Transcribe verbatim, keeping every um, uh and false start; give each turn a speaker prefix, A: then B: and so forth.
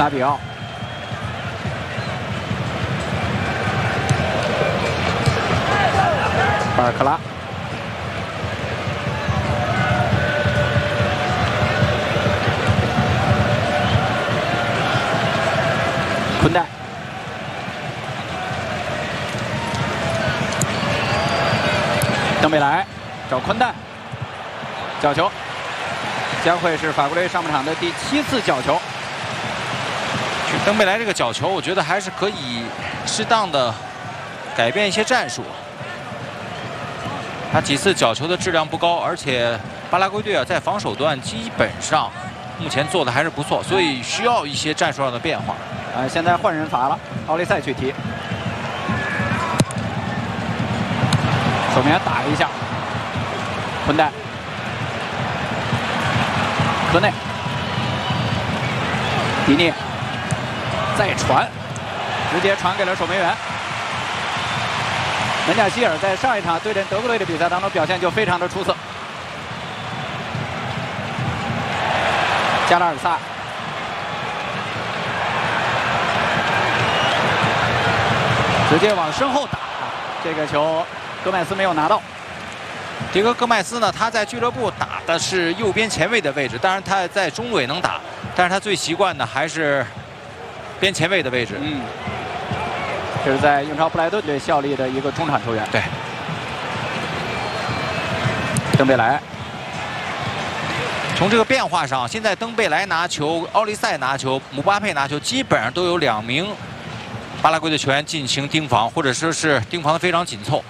A: 拉比奥。 巴尔克拉，昆代，登贝莱找昆代，角球，将会是法国队上半场的第七次角球。
B: 登贝莱这个角球，我觉得还是可以适当的改变一些战术。 他几次角球的质量不高，而且巴拉圭队啊在防守端基本上目前做的还是不错，所以需要一些战术上的变化。
A: 啊，现在换人罚了，奥利塞去踢，守门员打一下，昆代，科内，迪涅，再传，直接传给了守门员。 门贾希尔在上一场对阵德国队的比赛当中表现就非常的出色。加拉尔萨，直接往身后打，这个球戈麦斯没有拿到。
B: 迭戈·戈麦斯呢，他在俱乐部打的是右边前卫的位置，当然他在中卫能打，但是他最习惯的还是边前卫的位置。
A: 嗯。 这是在英超布莱顿队效力的一个中场球员。
B: 对，
A: 登贝莱。
B: 从这个变化上，现在登贝莱拿球，奥利塞拿球，姆巴佩拿球，基本上都有两名巴拉圭的球员进行盯防，或者说是盯防的非常紧凑。